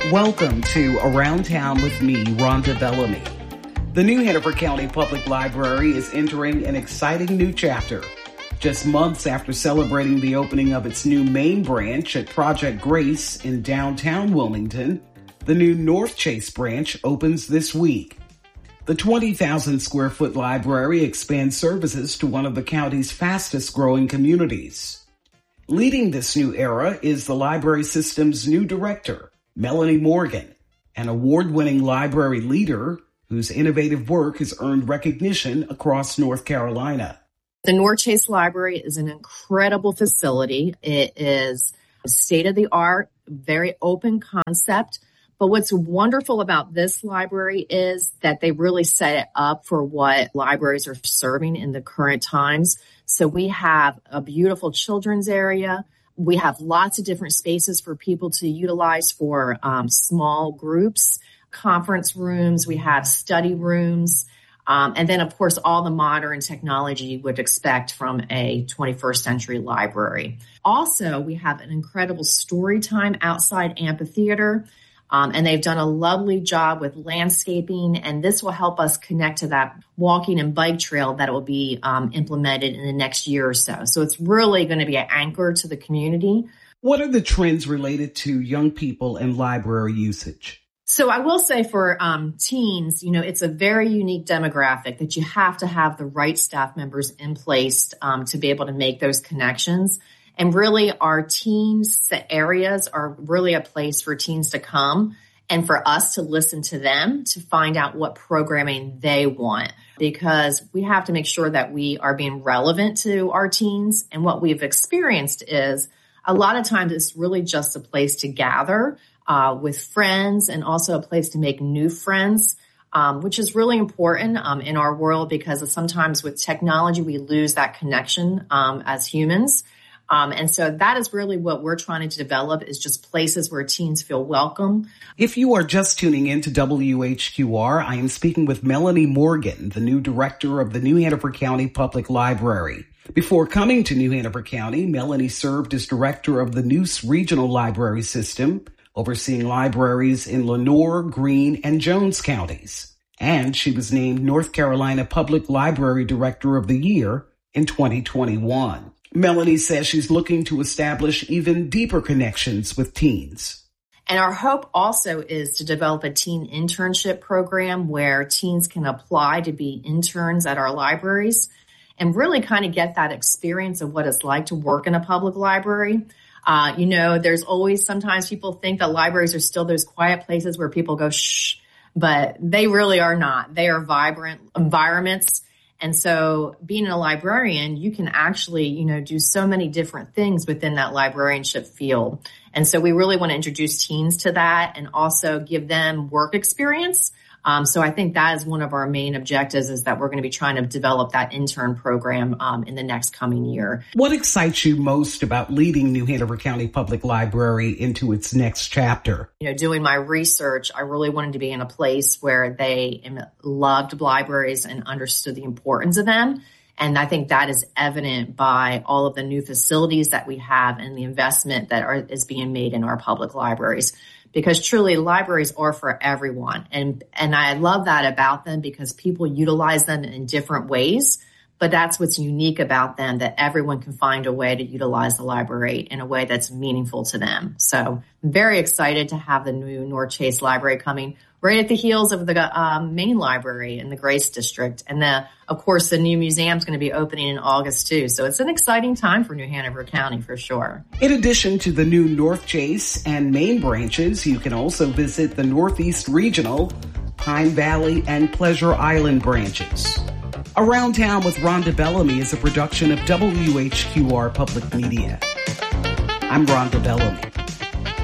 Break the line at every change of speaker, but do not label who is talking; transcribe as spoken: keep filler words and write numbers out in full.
Welcome to Around Town with me, Rhonda Bellamy. The New Hanover County Public Library is entering an exciting new chapter. Just months after celebrating the opening of its new main branch at Project Grace in downtown Wilmington, the new North Chase branch opens this week. The twenty thousand square foot library expands services to one of the county's fastest growing communities. Leading this new era is the library system's new director, Melanie Morgan, an award-winning library leader whose innovative work has earned recognition across North Carolina.
The North Chase Library is an incredible facility. It is state-of-the-art, very open concept. But what's wonderful about this library is that they really set it up for what libraries are serving in the current times. So we have a beautiful children's area. We have lots of different spaces for people to utilize for um, small groups, conference rooms. We have study rooms. Um, and then, of course, all the modern technology you would expect from a twenty-first century library. Also, we have an incredible story time outside amphitheater. Um, and they've done a lovely job with landscaping, and this will help us connect to that walking and bike trail that will be um, implemented in the next year or so. So it's really going to be an anchor to the community.
What are the trends related to young people and library usage?
So I will say for um, teens, you know, it's a very unique demographic that you have to have the right staff members in place um, to be able to make those connections. And really, our teens areas are really a place for teens to come and for us to listen to them to find out what programming they want, because we have to make sure that we are being relevant to our teens. And what we've experienced is a lot of times it's really just a place to gather uh, with friends and also a place to make new friends, um, which is really important um, in our world, because sometimes with technology, we lose that connection um, as humans. Um, and so that is really what we're trying to develop, is just places where teens feel welcome.
If you are just tuning in to W H Q R, I am speaking with Melanie Morgan, the new director of the New Hanover County Public Library. Before coming to New Hanover County, Melanie served as director of the Neuse Regional Library System, overseeing libraries in Lenoir, Greene, and Jones counties. And she was named North Carolina Public Library Director of the Year in twenty twenty-one. Melanie says she's looking to establish even deeper connections with teens.
And our hope also is to develop a teen internship program where teens can apply to be interns at our libraries and really kind of get that experience of what it's like to work in a public library. Uh, you know, there's always sometimes people think that libraries are still those quiet places where people go, shh, but they really are not. They are vibrant environments. And so being a librarian, you can actually, you know, do so many different things within that librarianship field. And so we really want to introduce teens to that and also give them work experience. Um, so I think that is one of our main objectives, is that we're going to be trying to develop that intern program um, in the next coming year.
What excites you most about leading New Hanover County Public Library into its next chapter?
You know, doing my research, I really wanted to be in a place where they loved libraries and understood the importance of them. And I think that is evident by all of the new facilities that we have and the investment that are, is being made in our public libraries. Because truly, libraries are for everyone. And, and I love that about them, because people utilize them in different ways. But that's what's unique about them, that everyone can find a way to utilize the library in a way that's meaningful to them. So I'm very excited to have the new North Chase Library coming right at the heels of the um, main library in the Grace District. And the, of course, the new museum is going to be opening in August too. So it's an exciting time for New Hanover County for sure.
In addition to the new North Chase and main branches, you can also visit the Northeast Regional, Pine Valley, and Pleasure Island branches. Around Town with Rhonda Bellamy is a production of W H Q R Public Media. I'm Rhonda Bellamy.